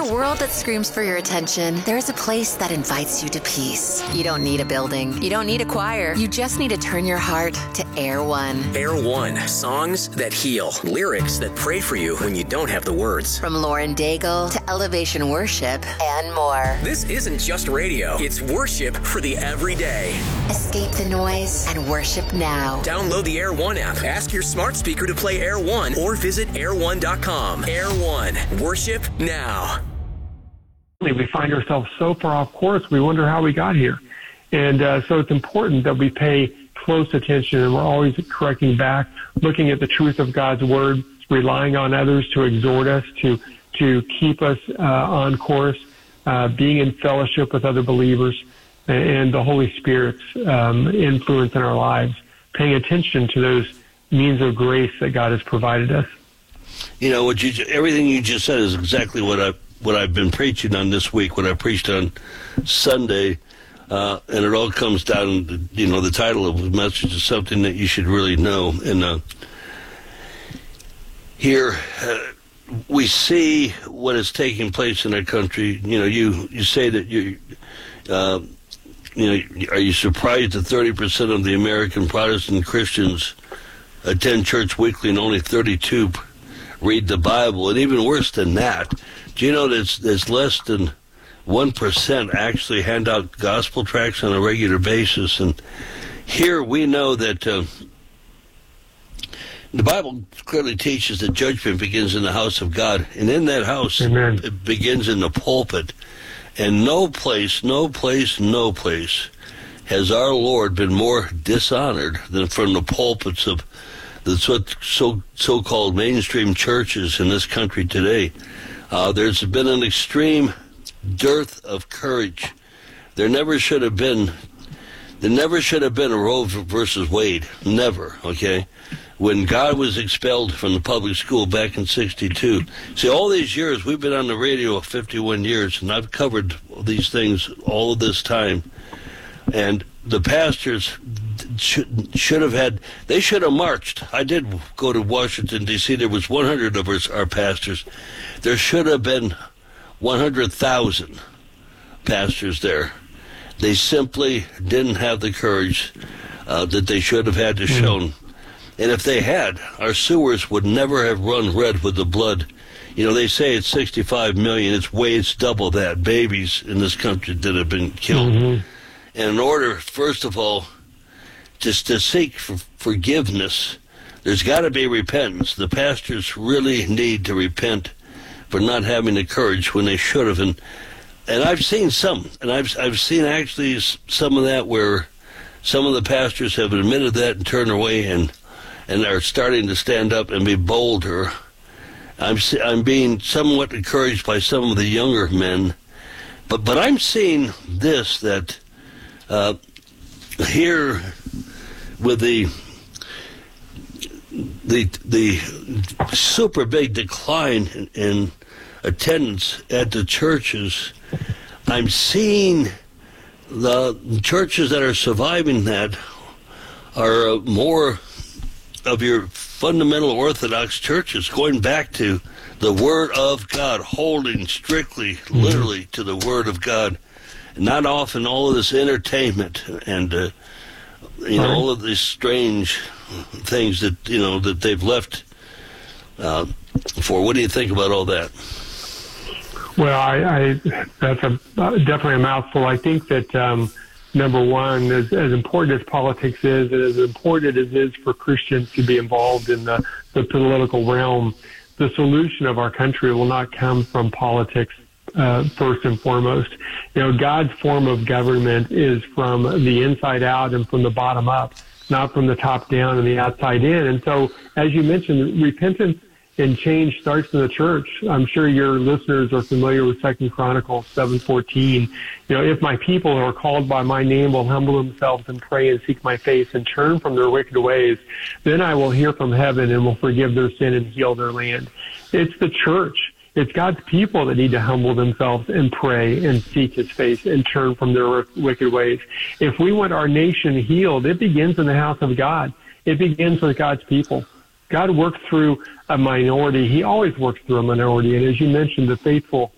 a world that screams for your attention, there's a place that invites you to peace. You don't need a building. You don't need a choir. You just need to turn your heart to Air One. Air One. Songs that heal. Lyrics that pray for you when you don't have the words. From Lauren Daigle to Elevation Worship and more. This isn't just radio. It's worship for the everyday. Escape the noise and worship now. Download the Air One app. Ask your smart speaker to play Air One or visit air1.com. Air One. Worship now. We find ourselves so far off course, we wonder how we got here. And so it's important that we pay close attention, and we're always correcting back, looking at the truth of God's Word, relying on others to exhort us, to keep us on course, being in fellowship with other believers, and the Holy Spirit's influence in our lives, paying attention to those means of grace that God has provided us. You know, everything you just said is exactly what I've been preaching on this week, what I preached on Sunday, and it all comes down to, the title of the message is something that you should really know. And here we see what is taking place in our country. You say that are you surprised that 30% of the American Protestant Christians attend church weekly and only 32 read the Bible? And even worse than that, do you know that there's less than 1% actually hand out gospel tracts on a regular basis? And here we know that the Bible clearly teaches that judgment begins in the house of God, and in that house, Amen. It begins in the pulpit. And no place has our Lord been more dishonored than from the pulpits of the so-called mainstream churches in this country today. There's been an extreme dearth of courage. There never should have been a Roe versus Wade. Never, okay? When God was expelled from the public school back in 1962. See, all these years, we've been on the radio 51 years, and I've covered these things all of this time. And the pastors should have marched. I did go to Washington, D.C. There was 100 of our pastors. There should have been 100,000 pastors there. They simply didn't have the courage that they should have had to shown. And if they had, our sewers would never have run red with the blood. They say it's 65 million. It's double that, babies in this country that have been killed. Mm-hmm. And in order, first of all, just to seek forgiveness, there's got to be repentance. The pastors really need to repent for not having the courage when they should have. And I've seen some, and I've seen actually some of that where some of the pastors have admitted that and turned away and are starting to stand up and be bolder. I'm being somewhat encouraged by some of the younger men, but I'm seeing this, that here with the super big decline in attendance at the churches, I'm seeing the churches that are surviving that are more of your fundamental Orthodox churches, going back to the Word of God, holding strictly, literally, to the Word of God, not often all of this entertainment and all of these strange things that that they've left for. What do you think about all that? Well, I that's definitely a mouthful. I think that number one, as important as politics is, and as important as it is for Christians to be involved in the political realm, the solution of our country will not come from politics first and foremost. God's form of government is from the inside out and from the bottom up, not from the top down and the outside in. And so, as you mentioned, repentance and change starts in the church. I'm sure your listeners are familiar with 2 Chronicles 7:14. If my people who are called by my name will humble themselves and pray and seek my face and turn from their wicked ways, then I will hear from heaven and will forgive their sin and heal their land. It's the church. It's God's people that need to humble themselves and pray and seek his face and turn from their wicked ways. If we want our nation healed, it begins in the house of God. It begins with God's people. God works through a minority. He always works through a minority. And as you mentioned, the faithful